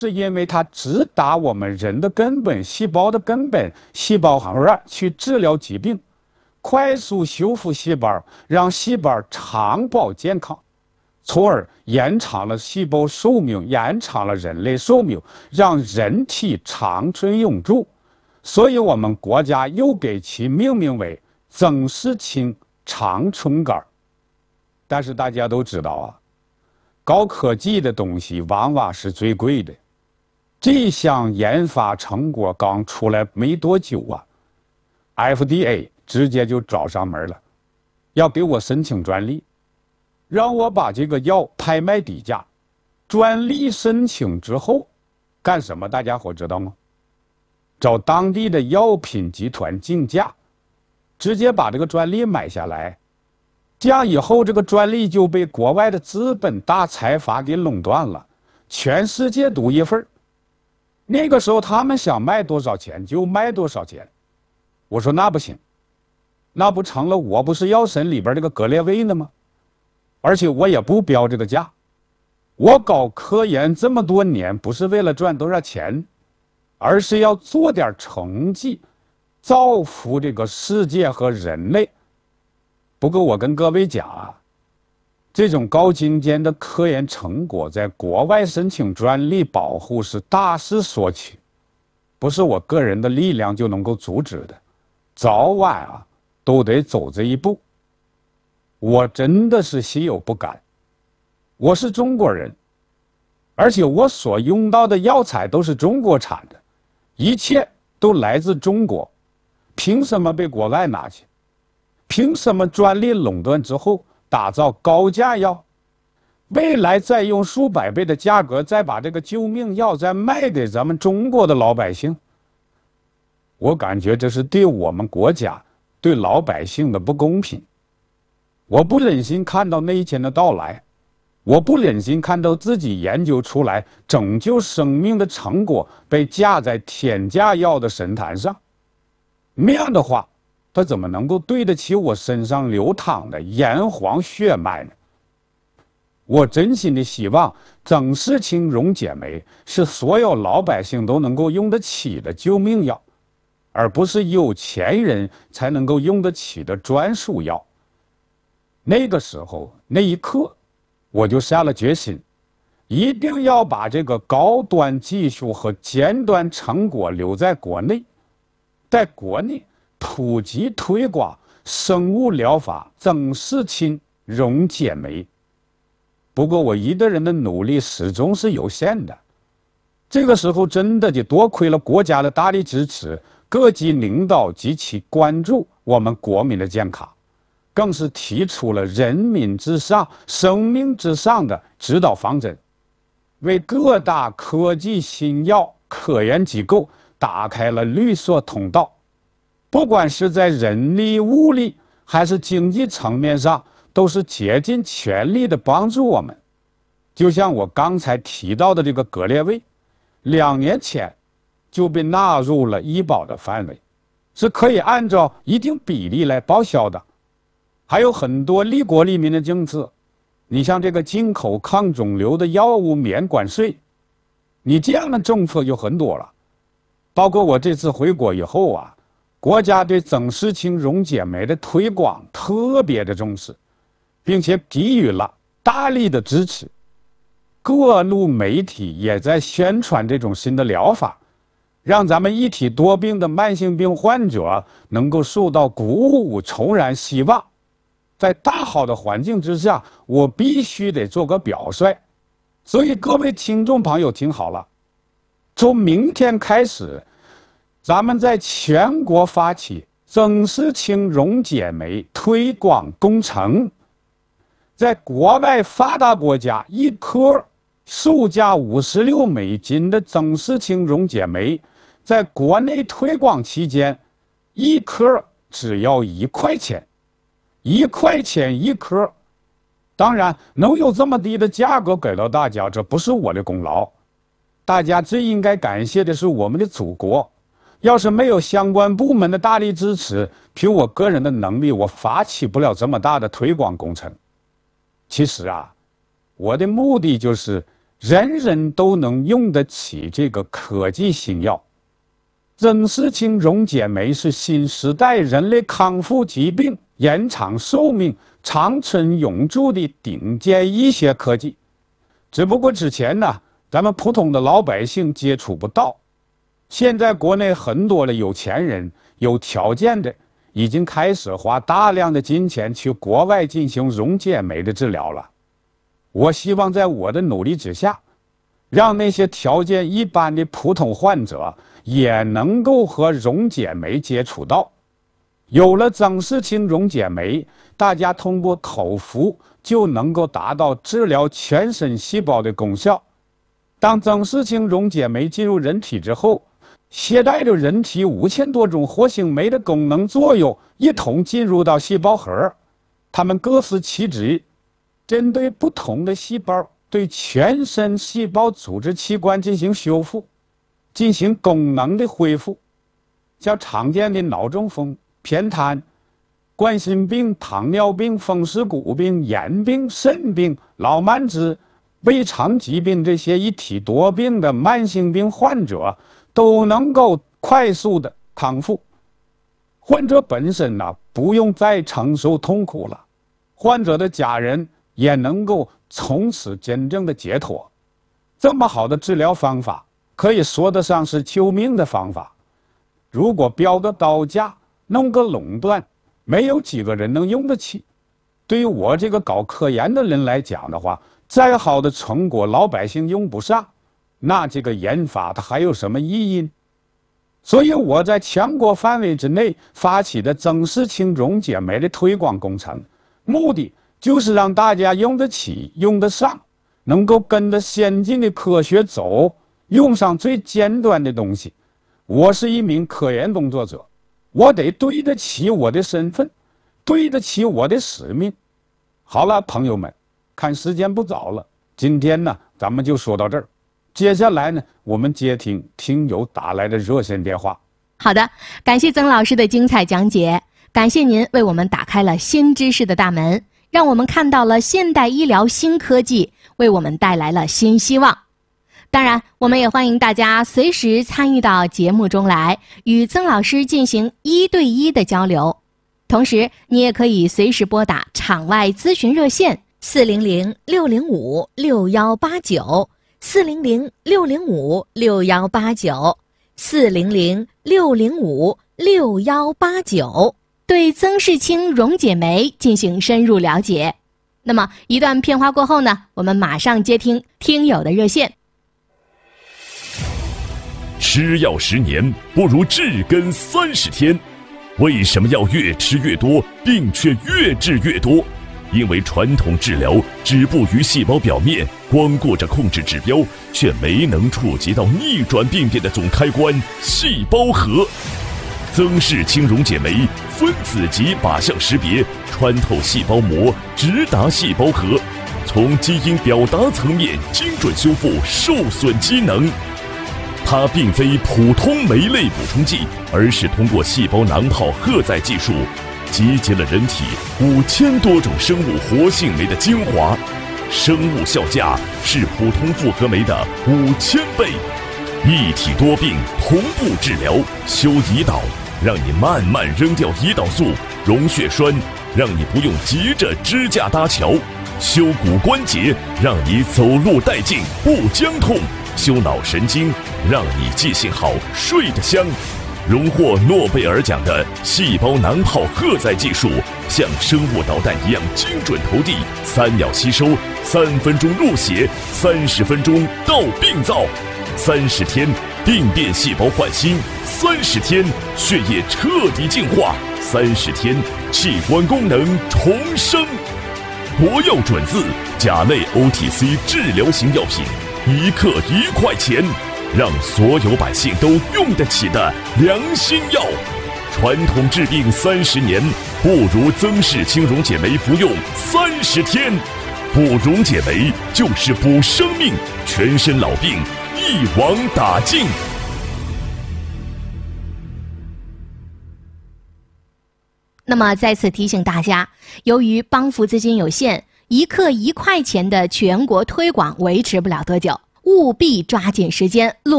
是因为它直达我们人的根本、细胞的根本、细胞核去治疗疾病，快速修复细胞，让细胞长保健康，从而延长了细胞寿命，延长了人类寿命，让人体长春永驻。所以我们国家又给其命名为曾仕钦长春杆。但是大家都知道啊，高科技的东西往往是最贵的。这项研发成果刚出来没多久啊 ，FDA 直接就找上门了，要给我申请专利，让我把这个药拍卖低价。专利申请之后，干什么？大家伙知道吗？找当地的药品集团竞价，直接把这个专利买下来。这样以后，这个专利就被国外的资本大财阀给垄断了，全世界独一份。那个时候他们想卖多少钱就卖多少钱，我说那不行，那不成了我不是药神里边这个格列卫呢吗？而且我也不标这个价，我搞科研这么多年不是为了赚多少钱，而是要做点成绩，造福这个世界和人类。不过我跟各位讲啊，这种高精尖的科研成果在国外申请专利保护是大势所趋，不是我个人的力量就能够阻止的，早晚啊都得走这一步。我真的是心有不甘。我是中国人，而且我所用到的药材都是中国产的，一切都来自中国，凭什么被国外拿去？凭什么专利垄断之后打造高价药，未来再用数百倍的价格再把这个救命药再卖给咱们中国的老百姓？我感觉这是对我们国家对老百姓的不公平。我不忍心看到那一天的到来，我不忍心看到自己研究出来拯救生命的成果被架在天价药的神坛上。那样的话，他怎么能够对得起我身上流淌的炎黄血脉呢？我真心的希望曾仕钦溶解酶是所有老百姓都能够用得起的救命药，而不是有钱人才能够用得起的专属药。那个时候，那一刻，我就下了决心，一定要把这个高端技术和尖端成果留在国内，在国内普及推广生物疗法曾仕钦溶解酶。不过我一个人的努力始终是有限的，这个时候真的就多亏了国家的大力支持，各级领导极其关注我们国民的健康，更是提出了人民至上、生命至上的指导方针，为各大科技新药科研机构打开了绿色通道。不管是在人力、物力还是经济层面上，都是竭尽全力的帮助我们。就像我刚才提到的这个格列卫，2年前就被纳入了医保的范围，是可以按照一定比例来报销的。还有很多利国利民的政策，你像这个进口抗肿瘤的药物免关税，你这样的政策有很多了。包括我这次回国以后啊，国家对曾仕钦溶解酶的推广特别的重视，并且给予了大力的支持。各路媒体也在宣传这种新的疗法，让咱们一体多病的慢性病患者能够受到鼓舞，重燃希望。在大好的环境之下，我必须得做个表率。所以各位听众朋友听好了，从明天开始，咱们在全国发起曾仕钦溶解酶推广工程，在国外发达国家一颗售价$56的曾仕钦溶解酶，在国内推广期间，一颗只要1块钱，1块钱1颗。当然，能有这么低的价格给到大家，这不是我的功劳。大家最应该感谢的是我们的祖国。要是没有相关部门的大力支持，凭我个人的能力，我发起不了这么大的推广工程。其实啊，我的目的就是人人都能用得起这个科技新药。曾氏青溶解酶是新时代人类康复疾病、延长寿命、长春永驻的顶尖医学科技。只不过之前呢，咱们普通的老百姓接触不到。现在国内很多的有钱人、有条件的，已经开始花大量的金钱去国外进行溶解酶的治疗了。我希望在我的努力之下，让那些条件一般的普通患者也能够和溶解酶接触到。有了曾氏青溶解酶，大家通过口服就能够达到治疗全身细胞的功效。当曾氏青溶解酶进入人体之后，携带着人体5000多种活性酶的功能作用一同进入到细胞核，它们各司其职，针对不同的细胞，对全身细胞组织器官进行修复，进行功能的恢复。像常见的脑中风、偏瘫、冠心病、糖尿病、风湿骨病、眼病、肾病、老慢支、胃肠疾病这些一体多病的慢性病患者都能够快速的康复。患者本身呢，不用再承受痛苦了，患者的家人也能够从此真正的解脱。这么好的治疗方法，可以说得上是救命的方法。如果标个刀价，弄个垄断，没有几个人能用得起。对于我这个搞科研的人来讲的话，再好的成果老百姓用不上，那这个研发它还有什么意义？所以我在全国范围之内发起的曾氏青溶解酶的推广工程，目的就是让大家用得起、用得上，能够跟着先进的科学走，用上最尖端的东西。我是一名科研工作者，我得对得起我的身份，对得起我的使命。好了，朋友们，看时间不早了，今天呢，咱们就说到这儿。接下来呢，我们接听听友打来的热线电话。 好的，感谢曾老师的精彩讲解，感谢您为我们打开了新知识的大门，让我们看到了现代医疗新科技，为我们带来了新希望。当然，我们也欢迎大家随时参与到节目中来，与曾老师进行1对1的交流。同时，你也可以随时拨打场外咨询热线400-605-6189。400-605-6189，400-605-6189，对曾氏青溶解酶进行深入了解。那么一段片花过后呢，我们马上接听听友的热线。 吃药10年不如治根30天，为什么要越吃越多，病却越治越多？因为传统治疗止步于细胞表面，光顾着控制指标，却没能触及到逆转病变的总开关——细胞核。曾氏青溶解酶分子级靶向识别，穿透细胞膜，直达细胞核，从基因表达层面精准修复受损机能。它并非普通酶类补充剂，而是通过细胞囊泡荷载技术，集结了人体5000多种生物活性酶的精华，生物效价是普通复合酶的5000倍。一体多病同步治疗，修胰岛，让你慢慢扔掉胰岛素；溶血栓，让你不用急着支架搭桥；修骨关节，让你走路带劲不僵痛；修脑神经，让你记性好睡得香。荣获诺贝尔奖的细胞囊泡荷载技术，像生物导弹一样精准投递，3秒吸收，3分钟入血，30分钟到病灶，30天病变细胞换新，30天血液彻底净化，30天器官功能重生。国药准字甲类 OTC 治疗型药品，1克1块钱，让所有百姓都用得起的良心药。传统治病30年，不如曾氏青溶解酶服用30天。补溶解酶就是补生命，全身老病一网打尽。 那么再次提醒大家，由于帮扶资金有限， 1克1块钱的全国推广维持不了多久，务必抓紧时间落